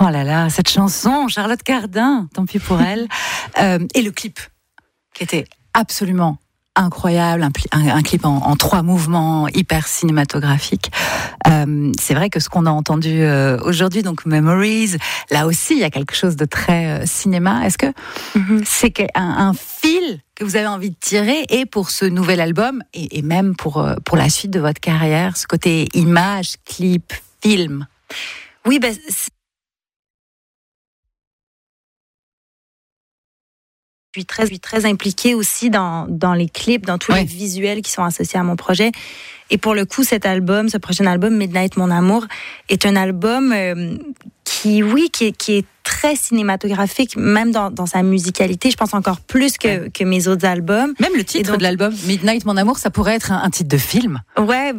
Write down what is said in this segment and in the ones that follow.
Oh là là, cette chanson, Charlotte Cardin, tant pis pour elle. Et le clip, qui était absolument incroyable, un clip en 3 mouvements, hyper cinématographique. C'est vrai que ce qu'on a entendu aujourd'hui, donc Memories, là aussi, il y a quelque chose de très cinéma. Est-ce que c'est un fil que vous avez envie de tirer, et pour ce nouvel album, et même pour la suite de votre carrière, ce côté image, clip, film? Oui, je suis très impliquée aussi dans les clips, dans tous les visuels qui sont associés à mon projet. Et pour le coup, ce prochain album, Midnight Mon Amour, est un album qui est très cinématographique, même dans sa musicalité. Je pense encore plus que mes autres albums. Même le titre de l'album, Midnight Mon Amour, ça pourrait être un titre de film. Ouais,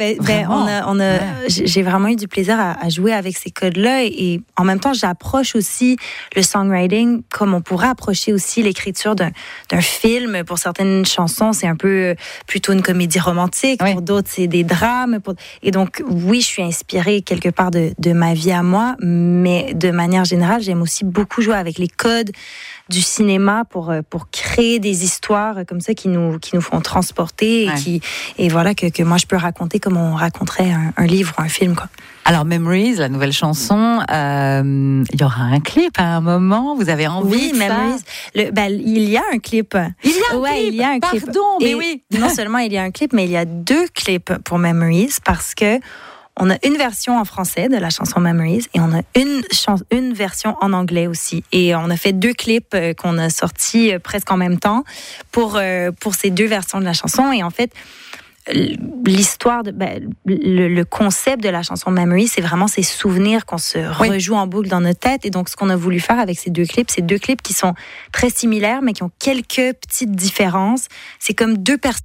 j'ai vraiment eu du plaisir à jouer avec ces codes-là, et en même temps, j'approche aussi le songwriting comme on pourrait approcher aussi l'écriture d'un film. Pour certaines chansons, c'est un peu plutôt une comédie romantique. Pour d'autres, c'est des drames. Et donc, oui, je suis inspirée quelque part de ma vie à moi, mais de manière générale, j'aime aussi beaucoup jouer avec les codes du cinéma pour créer des histoires comme ça qui nous font transporter, et voilà, que moi je peux raconter comme on raconterait un livre ou un film, quoi. Alors Memories, la nouvelle chanson, il y aura un clip à un moment. Vous avez envie de Memories. Il y a un clip. Il y a un clip. Pardon, mais oui. Non seulement il y a un clip, mais il y a 2 clips pour Memories, parce que on a une version en français de la chanson Memories, et on a une version en anglais aussi. Et on a fait 2 clips qu'on a sortis presque en même temps pour ces 2 versions de la chanson. Et en fait, l'histoire le concept de la chanson Memories, c'est vraiment ces souvenirs qu'on se rejoue en boucle dans notre tête. Et donc, ce qu'on a voulu faire avec ces 2 clips, c'est 2 clips qui sont très similaires, mais qui ont quelques petites différences. C'est comme 2 personnes.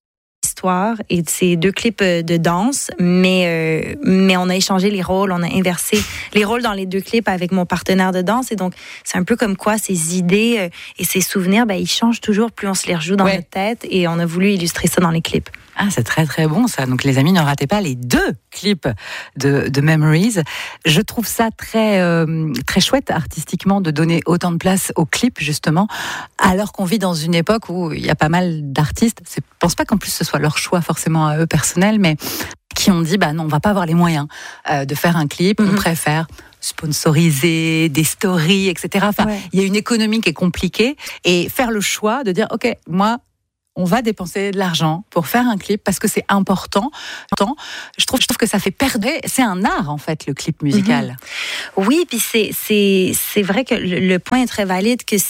Et c'est 2 clips de danse, mais on a échangé les rôles, on a inversé les rôles dans les 2 clips avec mon partenaire de danse, et donc c'est un peu comme quoi ces idées et ces souvenirs, ils changent toujours plus on se les rejoue dans notre tête, et on a voulu illustrer ça dans les clips. Ah, c'est très très bon ça. Donc les amis, ne ratez pas les 2 clips de Memories. Je trouve ça très très chouette artistiquement de donner autant de place aux clips, justement, alors qu'on vit dans une époque où il y a pas mal d'artistes. Je pense pas qu'en plus ce soit leur choix forcément à eux personnel, mais qui ont dit non, on va pas avoir les moyens de faire un clip. On préfère sponsoriser des stories, etc. Enfin, il y a une économie qui est compliquée, et faire le choix de dire ok, moi, on va dépenser de l'argent pour faire un clip parce que c'est important. Je trouve que ça fait perdre. C'est un art, en fait, le clip musical. Oui, puis c'est vrai que le point est très valide, que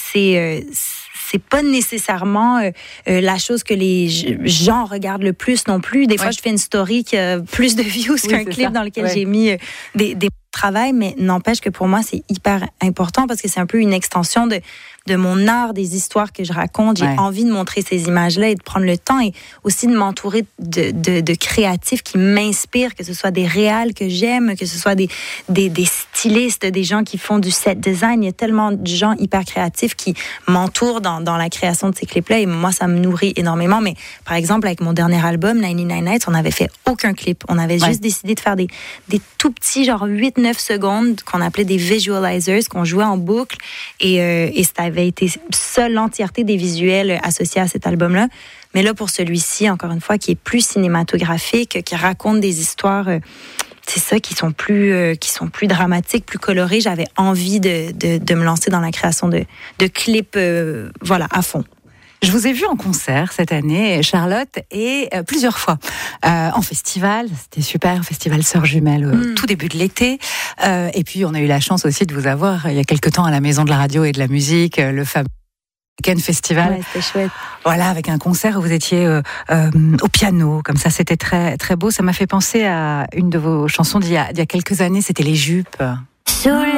c'est pas nécessairement la chose que les gens regardent le plus non plus. Des fois, je fais une story qui a plus de views qu'un clip dans lequel j'ai mis des travail, mais n'empêche que pour moi, c'est hyper important, parce que c'est un peu une extension de mon art, des histoires que je raconte. J'ai envie de montrer ces images-là et de prendre le temps, et aussi de m'entourer de créatifs qui m'inspirent, que ce soit des réals que j'aime, que ce soit des stylistes, des gens qui font du set design. Il y a tellement de gens hyper créatifs qui m'entourent dans la création de ces clips-là, et moi, ça me nourrit énormément. Mais par exemple, avec mon dernier album, 99 Nights, on n'avait fait aucun clip. On avait juste décidé de faire des tout petits, genre 8-9 secondes, qu'on appelait des visualizers, qu'on jouait en boucle, et ça avait été seule l'entièreté des visuels associés à cet album-là. Mais là, pour celui-ci, encore une fois, qui est plus cinématographique, qui raconte des histoires, c'est ça, qui sont plus dramatiques, plus colorées, j'avais envie de me lancer dans la création de clips, à fond. Je vous ai vu en concert cette année, Charlotte, et plusieurs fois en festival. C'était super, festival Sœurs Jumelles, tout début de l'été. Et puis, on a eu la chance aussi de vous avoir il y a quelque temps à la Maison de la Radio et de la Musique, le fameux Weekend Festival. Ouais, c'était chouette. Voilà, avec un concert où vous étiez au piano, comme ça, c'était très très beau. Ça m'a fait penser à une de vos chansons d'il y a quelques années. C'était Les Jupes.